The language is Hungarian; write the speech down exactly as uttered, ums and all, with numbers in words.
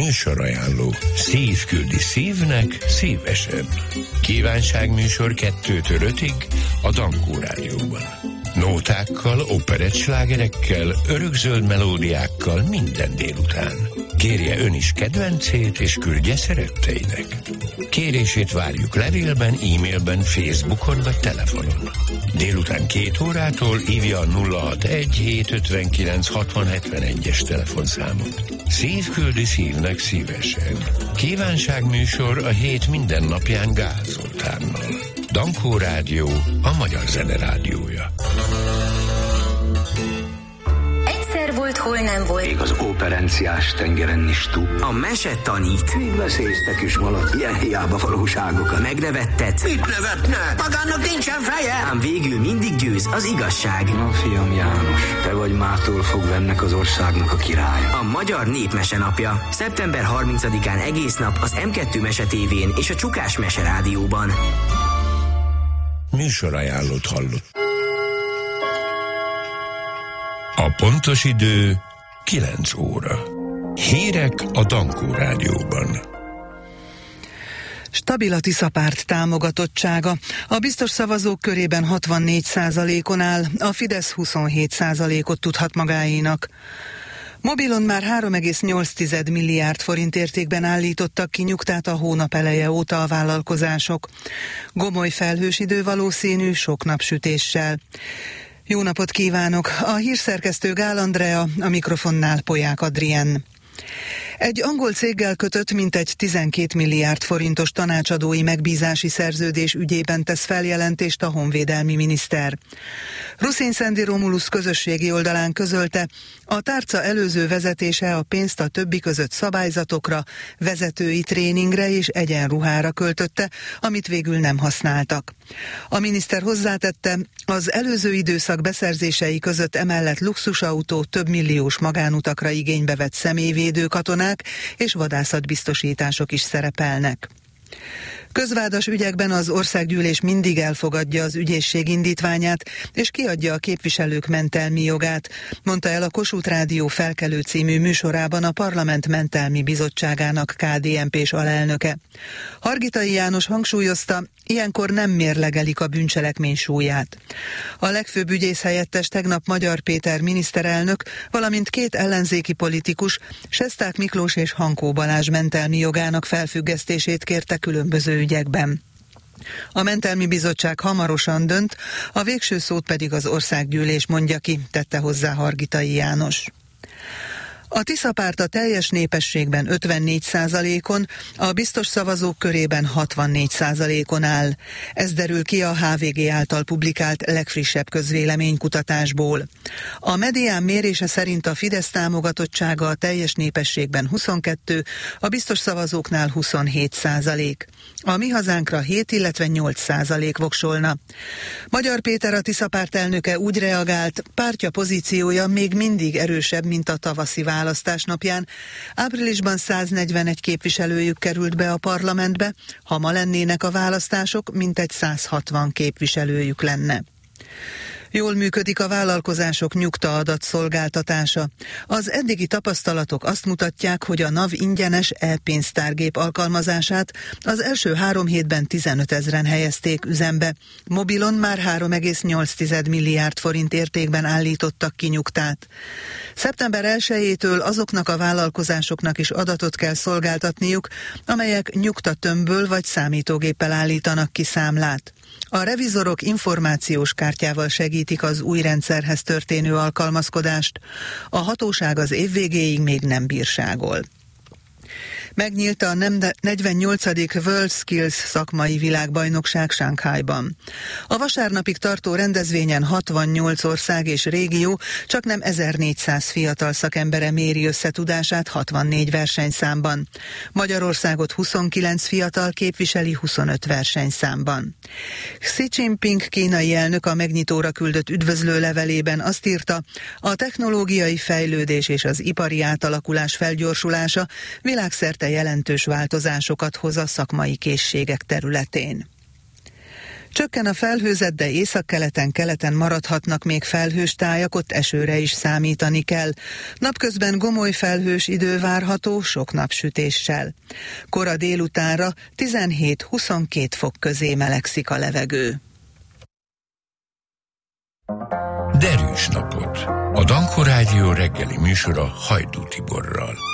Műsorajánló. Szív küldi szívnek szívesen. Kívánságműsor kettőtől ötig a Dankó Rádióban. Nótákkal, operettslágerekkel, örökzöld melódiákkal minden délután. Kérje ön is kedvencét, és küldje szeretteinek. Kérését várjuk levélben, e-mailben, Facebookon vagy telefonon. Délután két órától hívja a nulla hatvanegy hétszázötvenkilenc hatvan hetvenegyes telefonszámot. Szív küldi szívnek szívesen. Kívánságműsor a hét minden napján Gál Zoltánnal. Dankó Rádió, a magyar zene rádiója. Egyszer volt, hol nem volt. Még az operenciás tengeren is túl. A mese tanít. Még veszélyeztek is valami ilyen hiába valóságokat. Megnevettet. Mit nevetne? Magának nincsen feje! Ám végül mindig győz az igazság. Na, fiam János, te vagy mától fogva ennek az országnak a királya. A Magyar Népmese napja. szeptember harmincadikán egész nap az em kettő Mese tévén és a Csukás Mese Rádióban. Műsorajánlót hallott. A pontos idő kilenc óra. Hírek a Dankó Rádióban. Stabil a Tiszapárt támogatottsága. A biztos szavazók körében hatvannégy százalékon áll, a Fidesz huszonhét százalékot tudhat magáénak. Mobilon már három egész nyolc milliárd forint értékben állítottak ki nyugtát a hónap eleje óta a vállalkozások. Gomoly felhős idő valószínű, sok napsütéssel. Jó napot kívánok! A hírszerkesztő Gál Andrea, a mikrofonnál Polyák Adrien. Egy angol céggel kötött mintegy tizenkét milliárd forintos tanácsadói megbízási szerződés ügyében tesz feljelentést a honvédelmi miniszter. Ruszin Szendi Romulus közösségi oldalán közölte, a tárca előző vezetése a pénzt a többi között szabályzatokra, vezetői tréningre és egyenruhára költötte, amit végül nem használtak. A miniszter hozzátette, az előző időszak beszerzései között emellett luxusautó, több milliós magánutakra igénybe vett személyvédő katonák és vadászatbiztosítások is szerepelnek. Közvádas ügyekben az országgyűlés mindig elfogadja az ügyészség indítványát, és kiadja a képviselők mentelmi jogát, mondta el a Kossuth Rádió Felkelő című műsorában a Parlament Mentelmi Bizottságának ká dé en pés alelnöke. Hargitai János hangsúlyozta, ilyenkor nem mérlegelik a bűncselekmény súlyát. A legfőbb ügyész helyettes tegnap Magyar Péter miniszterelnök, valamint két ellenzéki politikus, Sesták Miklós és Hankó Balázs mentelmi jogának felfüggesztését kérte különböző ügyekben. A mentelmi bizottság hamarosan dönt, a végső szót pedig az országgyűlés mondja ki, tette hozzá Hargitai János. A Tiszapárt a teljes népességben ötvennégy százalékon, a biztos szavazók körében hatvannégy százalékon áll. Ez derül ki a há vé gé által publikált legfrissebb közvéleménykutatásból. A Medián mérése szerint a Fidesz támogatottsága a teljes népességben huszonkettő, a biztos szavazóknál huszonhét százalék. A Mi Hazánkra hét, illetve nyolc százalék voksolna. Magyar Péter, a Tiszapárt elnöke úgy reagált, pártja pozíciója még mindig erősebb, mint a tavaszi választás napján. Áprilisban száznegyvenegy képviselőjük került be a parlamentbe, ha ma lennének a választások, mintegy száz hatvan képviselőjük lenne. Jól működik a vállalkozások nyugtaadat szolgáltatása. Az eddigi tapasztalatok azt mutatják, hogy a NAV ingyenes e-pénztárgép alkalmazását az első három hétben tizenötezren helyezték üzembe. Mobilon már három egész nyolc milliárd forint értékben állítottak ki nyugtát. szeptember elsejétől azoknak a vállalkozásoknak is adatot kell szolgáltatniuk, amelyek nyugtatömbből vagy számítógéppel állítanak ki számlát. A revizorok információs kártyával segítik az új rendszerhez történő alkalmazkodást. A hatóság az év végéig még nem bírságol. Megnyílt a negyvennyolcadik World Skills szakmai világbajnokság Shanghaiban. A vasárnapig tartó rendezvényen hatvannyolc ország és régió csaknem ezernégyszáz fiatal szakembere méri összetudását hatvannégy versenyszámban. Magyarországot huszonkilenc fiatal képviseli huszonöt versenyszámban. Xi Jinping kínai elnök a megnyitóra küldött üdvözlő levelében azt írta, a technológiai fejlődés és az ipari átalakulás felgyorsulása világszerte jelentős változásokat hoz a szakmai készségek területén. Csökken a felhőzet, de északkeleten, keleten maradhatnak még felhős tájak, ott esőre is számítani kell. Napközben gomoly felhős idő várható, sok napsütéssel. Kora délutánra tizenhét-huszonkét fok közé melegszik a levegő. Derűs napot! A Danko Rádió reggeli műsora Hajdú Tiborral.